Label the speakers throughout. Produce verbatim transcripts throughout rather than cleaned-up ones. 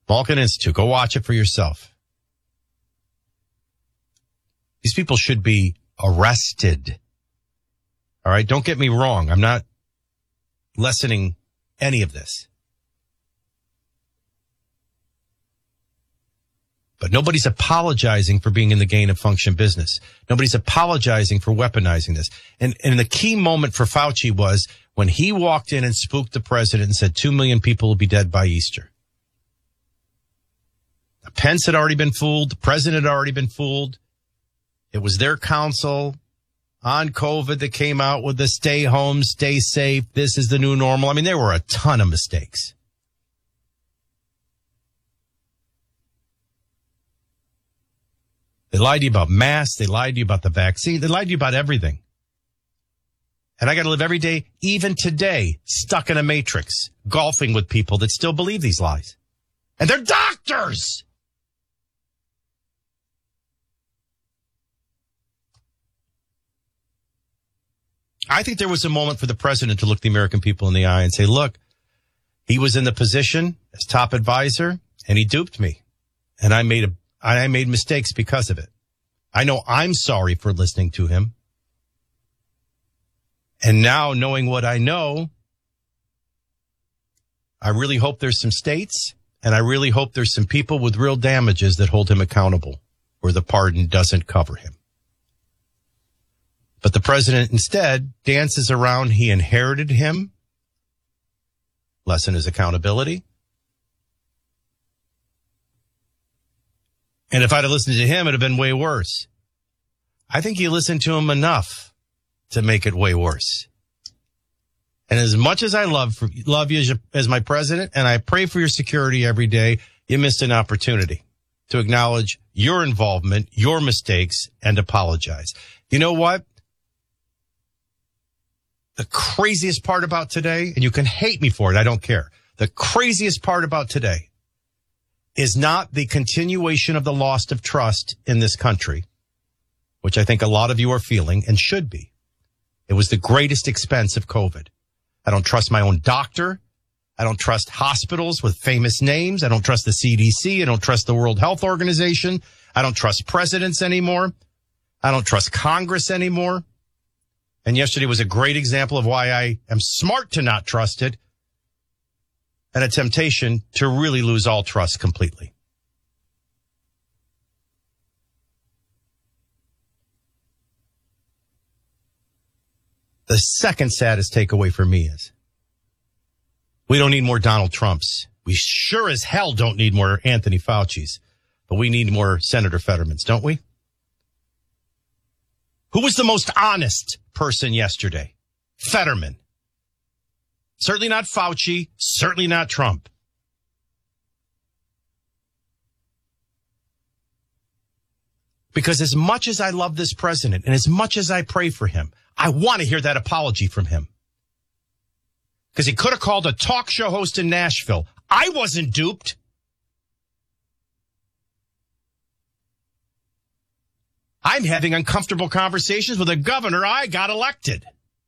Speaker 1: Malkin Institute. Go watch it for yourself. These people should be arrested. All right? Don't get me wrong. I'm not lessening any of this. But nobody's apologizing for being in the gain of function business. Nobody's apologizing for weaponizing this. And, and the key moment for Fauci was when he walked in and spooked the president and said two million people will be dead by Easter. Pence had already been fooled. The president had already been fooled. It was their counsel on COVID that came out with the stay home, stay safe. This is the new normal. I mean, there were a ton of mistakes. They lied to you about masks. They lied to you about the vaccine. They lied to you about everything. And I got to live every day, even today, stuck in a matrix, golfing with people that still believe these lies. And they're doctors. I think there was a moment for the president to look the American people in the eye and say, look, he was in the position as top advisor and he duped me. And I made a I made mistakes because of it. I know I'm sorry for listening to him. And now knowing what I know, I really hope there's some states and I really hope there's some people with real damages that hold him accountable where the pardon doesn't cover him. But the president instead dances around. He inherited him. Lessen his accountability. And if I'd have listened to him, it'd have been way worse. I think you listened to him enough to make it way worse. And as much as I love for, love you as, your, as my president, and I pray for your security every day, you missed an opportunity to acknowledge your involvement, your mistakes, and apologize. You know what? The craziest part about today, and you can hate me for it, I don't care. The craziest part about today is not the continuation of the loss of trust in this country, which I think a lot of you are feeling and should be. It was the greatest expense of COVID. I don't trust my own doctor. I don't trust hospitals with famous names. I don't trust the C D C. I don't trust the World Health Organization. I don't trust presidents anymore. I don't trust Congress anymore. And yesterday was a great example of why I am smart to not trust it, and a temptation to really lose all trust completely. The second saddest takeaway for me is we don't need more Donald Trumps. We sure as hell don't need more Anthony Fauci's, but we need more Senator Fettermans, don't we? Who was the most honest person yesterday? Fetterman. Certainly not Fauci, certainly not Trump. Because as much as I love this president and as much as I pray for him, I want to hear that apology from him. Because he could have called a talk show host in Nashville. I wasn't duped. I'm having uncomfortable conversations with a governor I got elected.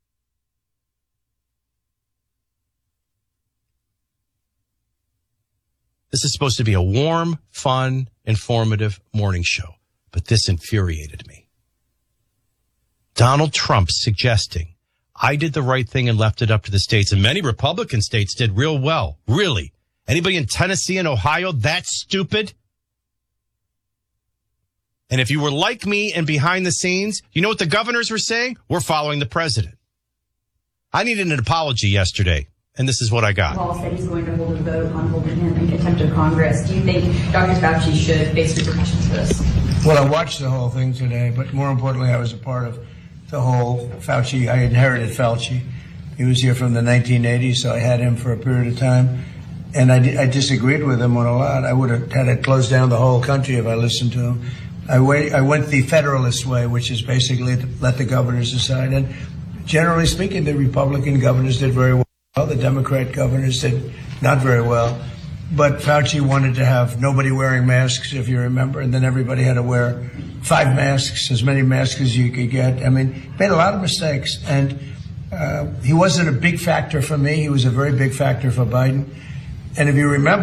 Speaker 1: This is supposed to be a warm, fun, informative morning show, but this infuriated me. Donald Trump suggesting I did the right thing and left it up to the states, and many Republican states did real well. Really? Anybody in Tennessee and Ohio that stupid? And if you were like me and behind the scenes, you know what the governors were saying? We're following the president. I needed an apology yesterday, and this is what I got.
Speaker 2: Paul said he's going to hold a vote on holding him in contempt of Congress. Do you think Doctor Fauci should face repercussions for this?
Speaker 3: Well, I watched the whole thing today, but more importantly, I was a part of the whole Fauci. I inherited Fauci. He was here from the nineteen eighties, so I had him for a period of time. And I, I disagreed with him on a lot. I would have had to close down the whole country if I listened to him. I went, I went the Federalist way, which is basically to let the governors decide. And generally speaking, the Republican governors did very well. The Democrat governors did not very well. But Fauci wanted to have nobody wearing masks, if you remember, and then everybody had to wear five masks, as many masks as you could get. I mean, made a lot of mistakes. And uh, he wasn't a big factor for me. He was a very big factor for Biden. And if you remember,